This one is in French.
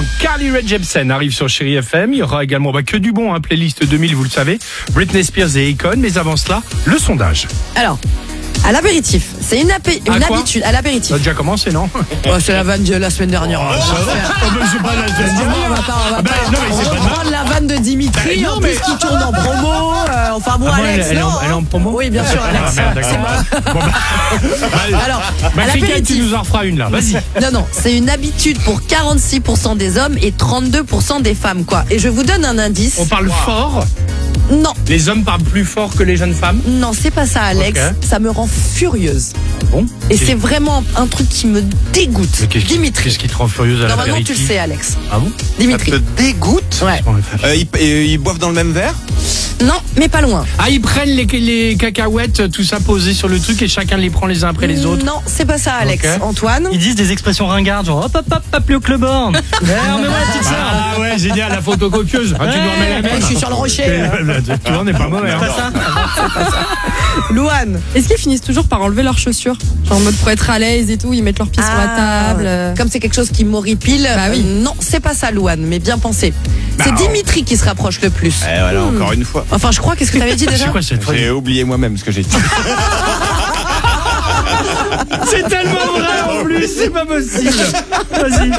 Carly Rae Jepsen arrive sur Chéri FM. Il y aura également que du bon, playlist 2000, vous le savez. Britney Spears et Akon. Mais avant cela, le sondage. Alors, à l'apéritif, c'est une habitude. À l'apéritif. Ça a déjà commencé, non? C'est la vanne de la semaine dernière. C'est pas la semaine On va prendre la vanne de Dimitri, en plus qui tourne en promo. Enfin bon, Alex, elle est en promo? Oui, bien sûr, Alex. Alors, à Africaine, tu l'apéritif. nous en referas une là, vas-y. Non, c'est une habitude pour 46% des hommes et 32% des femmes, quoi. Et je vous donne un indice. On parle fort. Non, Les hommes parlent plus fort que les jeunes femmes. non, c'est pas ça, Alex. Ok. Ça me rend furieuse. Bon. Et c'est vraiment un truc qui me dégoûte. Dimitri. Qu'est-ce qui te rend furieuse à Normalement, l'apéritif? tu le sais, Alex. Ah bon? Dimitri. Ça te dégoûte? Ouais. Ils boivent dans le même verre? Non, mais pas loin. Ah, ils prennent les cacahuètes, tout ça posé sur le truc et chacun les prend les uns après les autres. Non, c'est pas ça, Alex. Ok. Antoine. Ils disent des expressions ringardes, genre hop hop hop, pas plus haut que le borne. Remets-moi la petite sœur. Ah ouais, génial, la photocopieuse. Ah, tu nous remets la même. Je suis sur le rocher. Tu vois, on n'est pas mauvais. Pas ça. Louane. Est-ce qu'ils finissent toujours par enlever leurs chaussures? Genre en mode pour être à l'aise et tout, ils mettent leurs pieds sur la table. Comme c'est quelque chose qui m'horripile. Bah oui. Non, c'est pas ça, Louane, mais bien pensé. C'est Dimitri qui se rapproche le plus. Voilà, encore une fois. Enfin, je crois, qu'est-ce que t'avais dit déjà? C'est quoi cette phrase? J'ai oublié moi-même ce que j'ai dit. C'est tellement vrai en plus, c'est pas possible. Vas-y.